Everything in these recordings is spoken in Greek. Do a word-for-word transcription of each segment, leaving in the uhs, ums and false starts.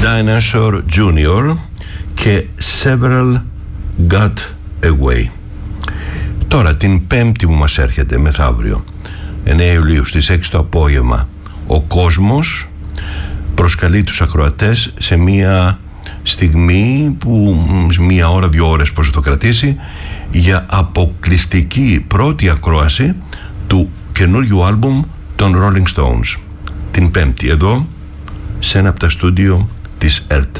Dinosaur Junior και Several Got Away. Τώρα την Πέμπτη που μας έρχεται μεθαύριο, εννέα Ιουλίου στις έξι το απόγευμα, ο κόσμος προσκαλεί τους ακροατές σε μία στιγμή που μία ώρα, δύο ώρες πώς θα το κρατήσει, για αποκλειστική πρώτη ακρόαση του καινούριου άλμπουμ των Rolling Stones, την Πέμπτη εδώ σε ένα από τα στούντιο της ΕΡΤ.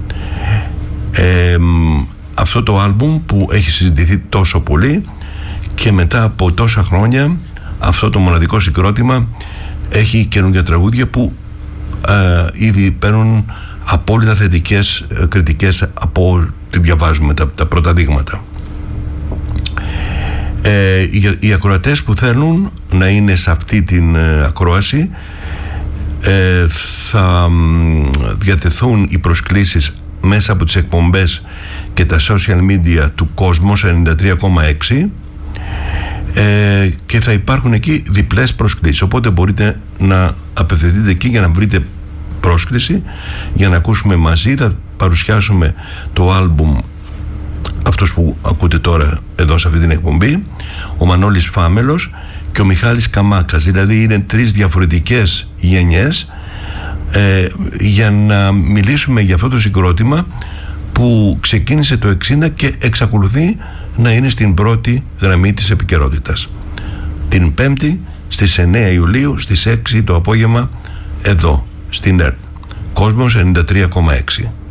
Ε, αυτό το άλμπουμ που έχει συζητηθεί τόσο πολύ και μετά από τόσα χρόνια, αυτό το μοναδικό συγκρότημα έχει καινούργια τραγούδια που ε, ήδη παίρνουν απόλυτα θετικές ε, κριτικές από ό,τι διαβάζουμε τα, τα πρώτα δείγματα. Ε, οι, οι ακροατές που θέλουν να είναι σε αυτή την ε, ακρόαση, ε, θα διατεθούν οι προσκλήσεις μέσα από τις εκπομπές και τα social media του Κόσμος ενενήντα τρία κόμμα έξι, ε, και θα υπάρχουν εκεί διπλές προσκλήσεις, οπότε μπορείτε να απευθυνθείτε εκεί για να βρείτε πρόσκληση για να ακούσουμε μαζί. Θα παρουσιάσουμε το άλμπουμ, αυτός που ακούτε τώρα εδώ σε αυτή την εκπομπή, ο Μανώλης Φάμελος και ο Μιχάλης Καμάκας. Δηλαδή είναι τρεις διαφορετικές γενιές, ε, για να μιλήσουμε για αυτό το συγκρότημα που ξεκίνησε το εξήντα και εξακολουθεί να είναι στην πρώτη γραμμή της επικαιρότητας. Την Πέμπτη στις εννέα Ιουλίου στις έξι το απόγευμα εδώ στην ΕΡΤ. Κόσμος ενενήντα τρία κόμμα έξι.